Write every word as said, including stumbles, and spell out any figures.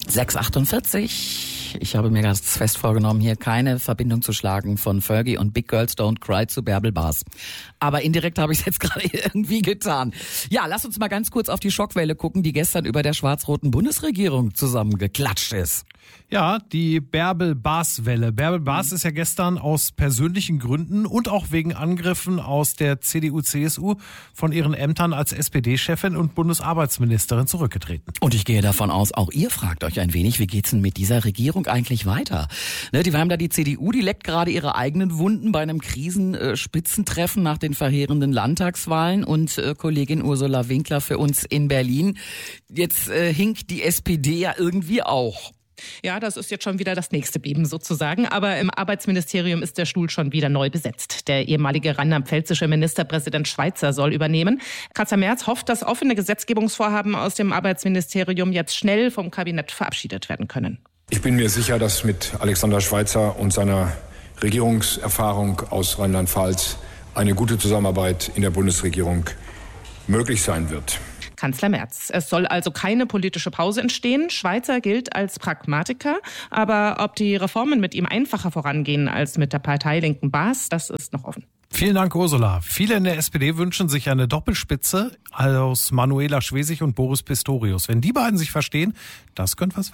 sechs Uhr achtundvierzig. Ich habe mir ganz fest vorgenommen, hier keine Verbindung zu schlagen von Fergie und Big Girls Don't Cry zu Bärbel Bas. Aber indirekt habe ich es jetzt gerade irgendwie getan. Ja, lass uns mal ganz kurz auf die Schockwelle gucken, die gestern über der schwarz-roten Bundesregierung zusammengeklatscht ist. Ja, die Bärbel-Bas-Welle. Bärbel Bas ist ja gestern aus persönlichen Gründen und auch wegen Angriffen aus der C D U C S U von ihren Ämtern als S P D-Chefin und Bundesarbeitsministerin zurückgetreten. Und ich gehe davon aus, auch ihr fragt euch ein wenig, wie geht's denn mit dieser Regierung eigentlich weiter? Ne, die, wir haben da die C D U, die leckt gerade ihre eigenen Wunden bei einem Krisenspitzentreffen nach den verheerenden Landtagswahlen und äh, Kollegin Ursula Winkler für uns in Berlin. Jetzt äh, hinkt die S P D ja irgendwie auch. Ja, das ist jetzt schon wieder das nächste Beben sozusagen. Aber im Arbeitsministerium ist der Stuhl schon wieder neu besetzt. Der ehemalige rheinland-pfälzische Ministerpräsident Schweizer soll übernehmen. Kanzler Merz hofft, dass offene Gesetzgebungsvorhaben aus dem Arbeitsministerium jetzt schnell vom Kabinett verabschiedet werden können. Ich bin mir sicher, dass mit Alexander Schweizer und seiner Regierungserfahrung aus Rheinland-Pfalz eine gute Zusammenarbeit in der Bundesregierung möglich sein wird. Kanzler Merz. Es soll also keine politische Pause entstehen. Schweizer gilt als Pragmatiker. Aber ob die Reformen mit ihm einfacher vorangehen als mit der parteilinken Bas, das ist noch offen. Vielen Dank, Ursula. Viele in der S P D wünschen sich eine Doppelspitze aus Manuela Schwesig und Boris Pistorius. Wenn die beiden sich verstehen, das könnte was werden.